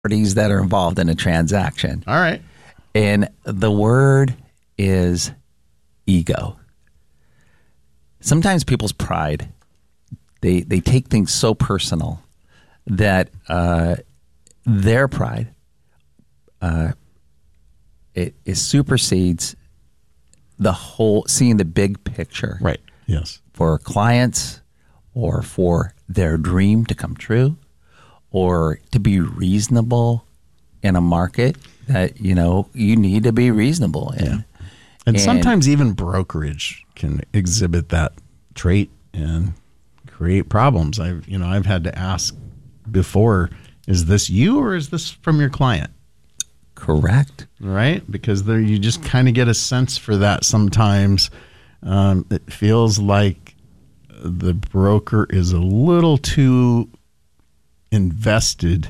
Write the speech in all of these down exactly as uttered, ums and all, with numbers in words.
parties that are involved in a transaction. All right. And the word is ego. Sometimes people's pride, they they take things so personal that uh, their pride uh, it, it supersedes the whole, seeing the big picture. Right. Yes. For clients, or for their dream to come true, or to be reasonable in a market that, you know, you need to be reasonable in. Yeah. And, and sometimes even brokerage can exhibit that trait and create problems. I've, you know, I've had to ask before, is this you or is this from your client? Correct. Right? Because there, you just kind of get a sense for that sometimes. Um, it feels like the broker is a little too invested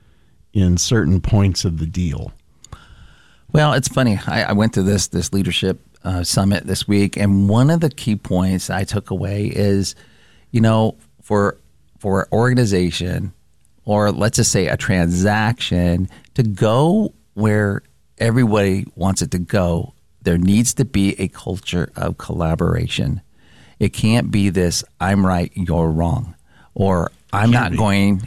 in certain points of the deal. Well, it's funny. I, I went to this this leadership uh, summit this week, and one of the key points I took away is, you know, for for an organization, or let's just say a transaction, to go where everybody wants it to go, there needs to be a culture of collaboration. It can't be this, I'm right, you're wrong, or I'm not be. going.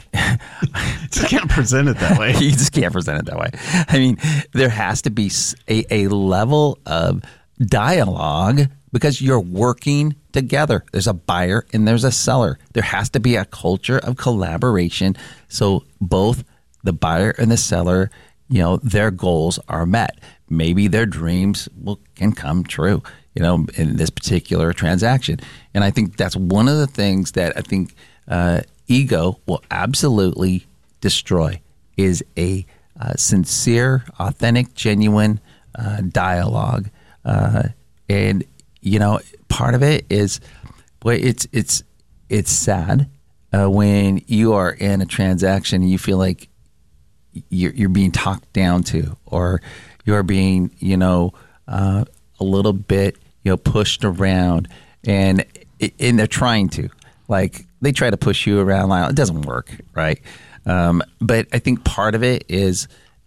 You can't present it that way. You just can't present it that way. I mean, there has to be a, a level of dialogue because you're working together. There's a buyer and there's a seller. There has to be a culture of collaboration so both the buyer and the seller, you know, their goals are met. Maybe their dreams will can come true, you know, in this particular transaction. And I think that's one of the things that I think uh, ego will absolutely destroy is a uh, sincere, authentic, genuine uh, dialogue. Uh, and, you know, part of it is, boy, it's, it's, it's sad uh, when you are in a transaction and you feel like you're, you're being talked down to, or you're being, you know, uh, a little bit, you know, pushed around, and and they're trying to, like, they try to push you around. Like, it doesn't work, right? Um, but I think part of it is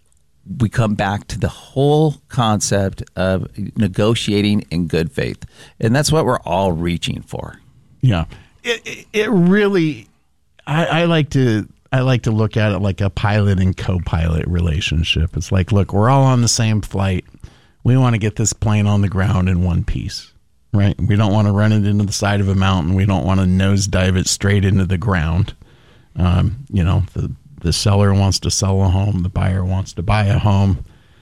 we come back to the whole concept of negotiating in good faith, and that's what we're all reaching for. Yeah, it it, it really, I, I like to. I like to look at it like a pilot and co-pilot relationship. It's like, look, we're all on the same flight. We want to get this plane on the ground in one piece, right? We don't want to run it into the side of a mountain. We don't want to nosedive it straight into the ground. Um, you know, the, the seller wants to sell a home. The buyer wants to buy a home.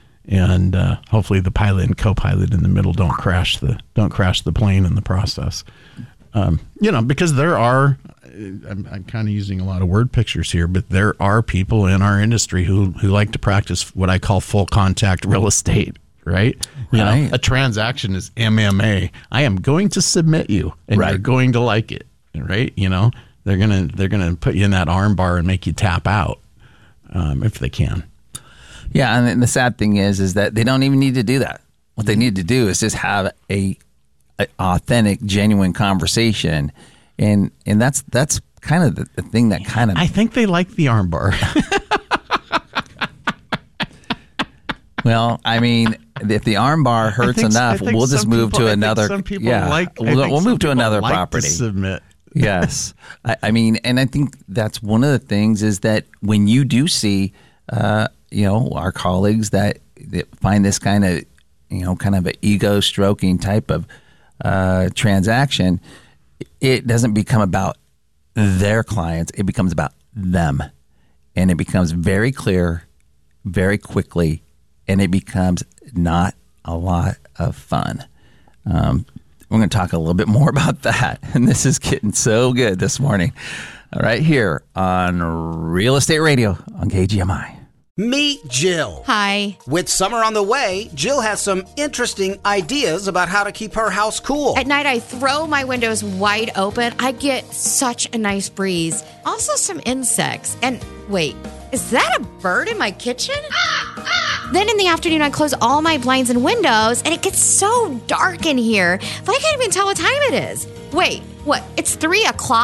And uh, hopefully the pilot and co-pilot in the middle don't crash the don't crash the plane in the process. Um, you know, because there are, I'm, I'm kind of using a lot of word pictures here, but there are people in our industry who, who like to practice what I call full contact real estate, right? You right. know, a transaction is M M A. I am going to submit you, and right. you're going to like it, right? You know, they're gonna they're gonna put you in that arm bar and make you tap out um, if they can. Yeah, and the sad thing is, is that they don't even need to do that. What they need to do is just have a authentic, genuine conversation, and and that's that's kind of the, the thing that kind of. I think they like the armbar. Well, I mean, if the armbar hurts think, enough, we'll just move people, to another. Some people yeah, like. we'll, we'll move to another like property. To submit. Yes, I, I mean, and I think that's one of the things is that when you do see, uh, you know, our colleagues that, that find this kind of, you know, kind of an ego stroking type of uh, transaction, it doesn't become about their clients. It becomes about them, and it becomes very clear, very quickly, and it becomes not a lot of fun. Um, we're going to talk a little bit more about that, and this is getting so good this morning, right here on Real Estate Radio on K G M I. Meet Jill. Hi. With summer on the way, Jill has some interesting ideas about how to keep her house cool. At night, I throw my windows wide open. I get such a nice breeze. Also, some insects. And wait, is that a bird in my kitchen? Then in the afternoon, I close all my blinds and windows, and it gets so dark in here. I can't even tell what time it is. Wait, what? It's three o'clock?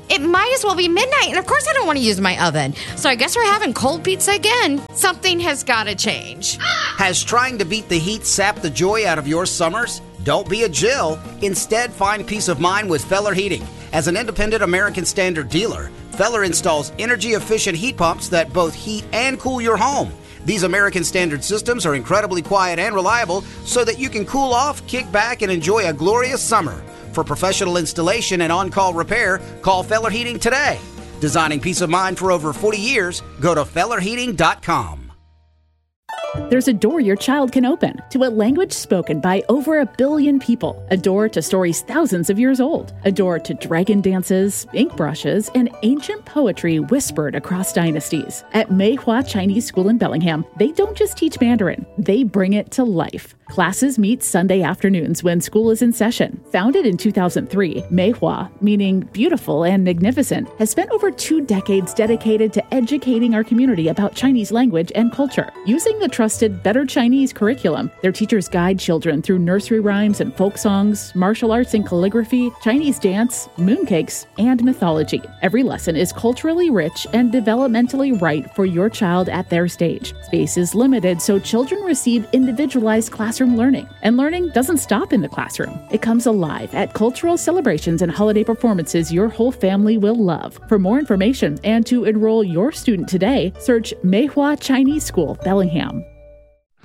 It might as well be midnight, and of course I don't want to use my oven. So I guess we're having cold pizza again. Something has got to change. Has trying to beat the heat sapped the joy out of your summers? Don't be a Jill. Instead, find peace of mind with Feller Heating. As an independent American Standard dealer, Feller installs energy-efficient heat pumps that both heat and cool your home. These American Standard systems are incredibly quiet and reliable so that you can cool off, kick back, and enjoy a glorious summer. For professional installation and on-call repair, call Feller Heating today. Designing peace of mind for over forty years, go to feller heating dot com. There's a door your child can open to a language spoken by over a billion people. A door to stories thousands of years old. A door to dragon dances, ink brushes, and ancient poetry whispered across dynasties. At Meihua Chinese School in Bellingham, they don't just teach Mandarin, they bring it to life. Classes meet Sunday afternoons when school is in session. Founded in two thousand three, Meihua, meaning beautiful and magnificent, has spent over two decades dedicated to educating our community about Chinese language and culture. Using the trusted Better Chinese curriculum, their teachers guide children through nursery rhymes and folk songs, martial arts and calligraphy, Chinese dance, mooncakes, and mythology. Every lesson is culturally rich and developmentally right for your child at their stage. Space is limited, so children receive individualized classroom learning. And learning doesn't stop in the classroom. It comes alive at cultural celebrations and holiday performances your whole family will love. For more information and to enroll your student today, search Meihua Chinese School, Bellingham.